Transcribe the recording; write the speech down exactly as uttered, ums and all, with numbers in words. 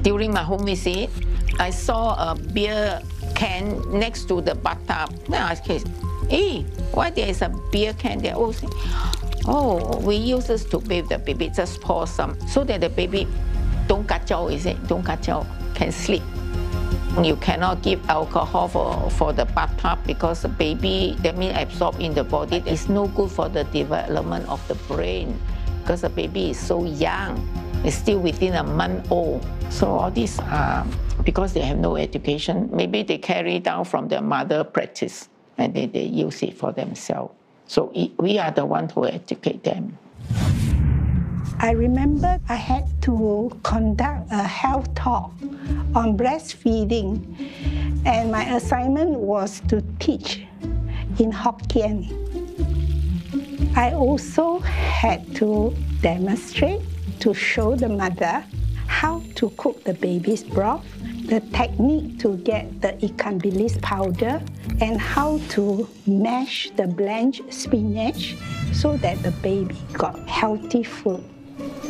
During my home visit, I saw a beer can next to the bathtub. Then I asked, hey, why there is a beer can there? Oh, oh, we use this to bathe the baby, just pour some, so that the baby don't kacau, is it? Don't kacau, can sleep. You cannot give alcohol for, for the bathtub because the baby, that means absorb in the body. It's no good for the development of the brain because the baby is so young. It's still within a month old. So all these are, because they have no education, maybe they carry down from their mother practice and they, they use it for themselves. So it, we are the ones who educate them. I remember I had to conduct a health talk on breastfeeding, and my assignment was to teach in Hokkien. I also had to demonstrate to show the mother how to cook the baby's broth, the technique to get the ikan bilis powder, and how to mash the blanched spinach so that the baby got healthy food.